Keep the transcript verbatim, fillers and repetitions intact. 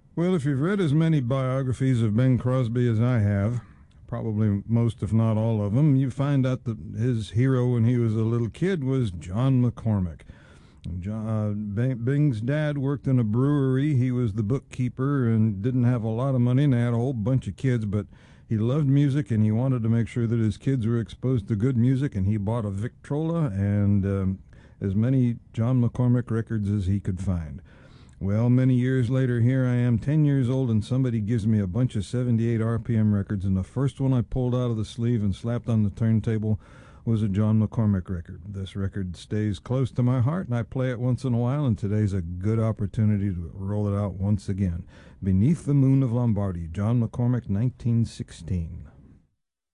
Well, if you've read as many biographies of Bing Crosby as I have, probably most, if not all of them, you find out that his hero when he was a little kid was John McCormack. John, uh, Bing's dad worked in a brewery. He was the bookkeeper and didn't have a lot of money, and they had a whole bunch of kids, but he loved music, and he wanted to make sure that his kids were exposed to good music, and he bought a Victrola and um, as many John McCormack records as he could find. Well, many years later, here I am, ten years old, and somebody gives me a bunch of seventy-eight R P M records, and the first one I pulled out of the sleeve and slapped on the turntable was a John McCormack record. This record stays close to my heart, and I play it once in a while, and today's a good opportunity to roll it out once again. Beneath the Moon of Lombardy, John McCormack, nineteen sixteen.